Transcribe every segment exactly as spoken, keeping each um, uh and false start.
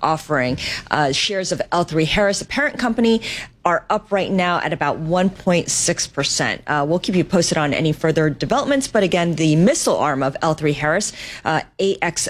offering. Uh, shares of L three Harris, a parent company, are up right now at about one point six percent. Uh, we'll keep you posted on any further developments. But again, the missile arm of L three Harris, uh, A X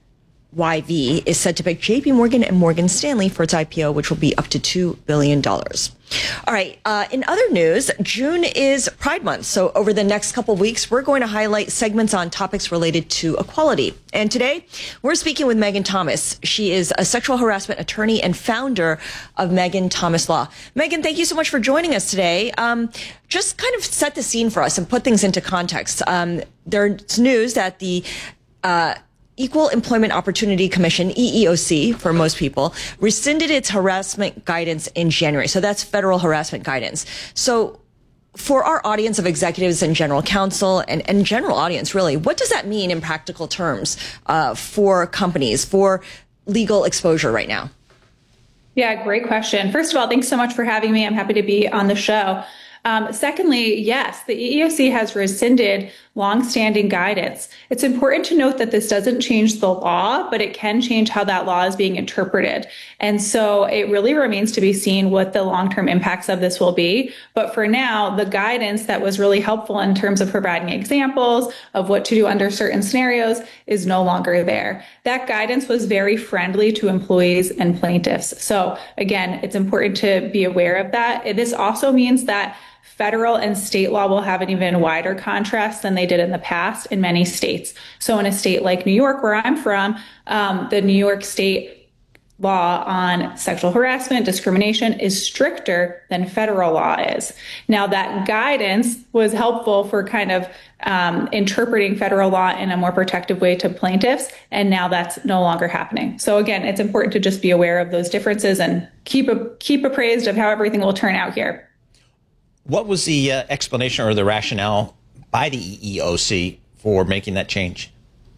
Y V, is said to pick J P Morgan and Morgan Stanley for its I P O, which will be up to two billion dollars. All right. Uh, in other news, June is Pride Month. So over the next couple of weeks, we're going to highlight segments on topics related to equality. And today, we're speaking with Megan Thomas. She is a sexual harassment attorney and founder of Megan Thomas Law. Megan, thank you so much for joining us today. Um, just kind of set the scene for us and put things into context. Um, there's news that the uh, Equal Employment Opportunity Commission, E E O C for most people, rescinded its harassment guidance in January. So that's federal harassment guidance. So for our audience of executives and general counsel and, and general audience, really, what does that mean in practical terms uh, for companies, for legal exposure right now? Yeah, great question. First of all, thanks so much for having me. I'm happy to be on the show. Um, secondly, yes, the E E O C has rescinded longstanding guidance. It's important to note that this doesn't change the law, but it can change how that law is being interpreted. And so it really remains to be seen what the long-term impacts of this will be. But for now, the guidance that was really helpful in terms of providing examples of what to do under certain scenarios is no longer there. That guidance was very friendly to employees and plaintiffs. So again, it's important to be aware of that. This also means that federal and state law will have an even wider contrast than they did in the past in many states. So in a state like New York, where I'm from, um, the New York State law on sexual harassment, discrimination is stricter than federal law is. Now, that guidance was helpful for kind of um, interpreting federal law in a more protective way to plaintiffs, and now that's no longer happening. So again, it's important to just be aware of those differences and keep a, keep appraised of how everything will turn out here. What was the uh, explanation or the rationale by the E E O C for making that change?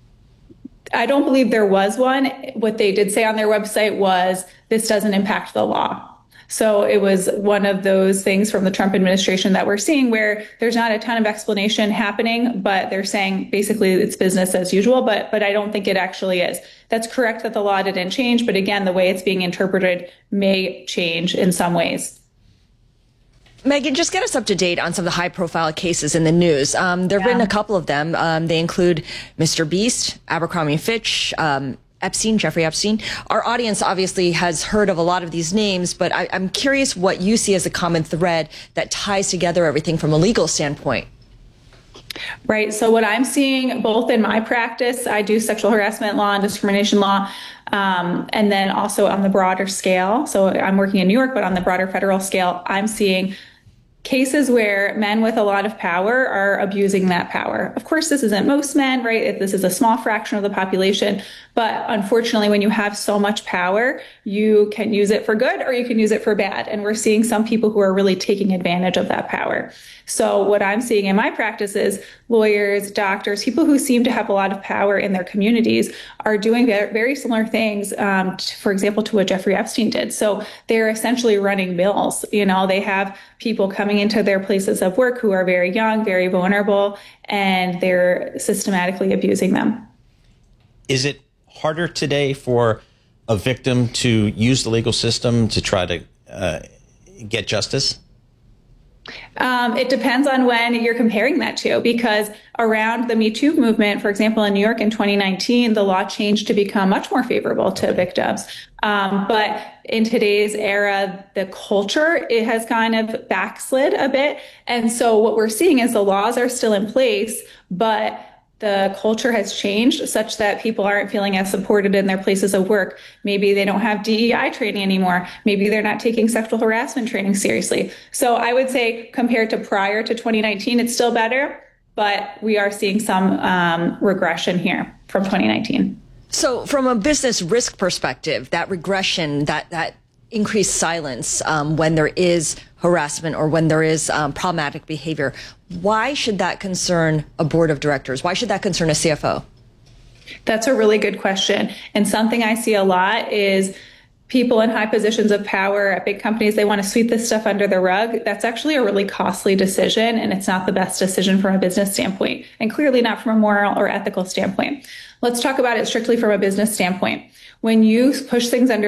I don't believe there was one. What they did say on their website was this doesn't impact the law. So it was one of those things from the Trump administration that we're seeing where there's not a ton of explanation happening, but they're saying basically it's business as usual, but but I don't think it actually is. That's correct that the law didn't change, but again, the way it's being interpreted may change in some ways. Megan, just get us up to date on some of the high-profile cases in the news. Um, there have yeah. been a couple of them. Um, they include Mister Beast, Abercrombie and Fitch, um, Epstein, Jeffrey Epstein. Our audience obviously has heard of a lot of these names, but I, I'm curious what you see as a common thread that ties together everything from a legal standpoint. Right. So what I'm seeing both in my practice, I do sexual harassment law and discrimination law, um, and then also on the broader scale. So I'm working in New York, but on the broader federal scale, I'm seeing cases where men with a lot of power are abusing that power. Of course, this isn't most men, right? This is a small fraction of the population. But unfortunately, when you have so much power, you can use it for good or you can use it for bad. And we're seeing some people who are really taking advantage of that power. So what I'm seeing in my practice is lawyers, doctors, people who seem to have a lot of power in their communities are doing very similar things, um, to, for example, to what Jeffrey Epstein did. So they're essentially running mills. You know, they have people coming into their places of work who are very young, very vulnerable, and they're systematically abusing them. Is it harder today for a victim to use the legal system to try to uh, get justice? Um, it depends on when you're comparing that to, because around the Me Too movement, for example, in New York in twenty nineteen, the law changed to become much more favorable to victims. Um, but in today's era, the culture, it has kind of backslid a bit. And so what we're seeing is the laws are still in place, but the culture has changed such that people aren't feeling as supported in their places of work. Maybe they don't have D E I training anymore. Maybe they're not taking sexual harassment training seriously. So I would say compared to prior to twenty nineteen, it's still better, but we are seeing some um, regression here from twenty nineteen. So from a business risk perspective, that regression, that, that increased silence um, when there is harassment or when there is um, problematic behavior, why should that concern a board of directors? Why should that concern a C F O? That's a really good question. And something I see a lot is people in high positions of power at big companies, they want to sweep this stuff under the rug. That's actually a really costly decision, and it's not the best decision from a business standpoint, and clearly not from a moral or ethical standpoint. Let's talk about it strictly from a business standpoint. When you push things under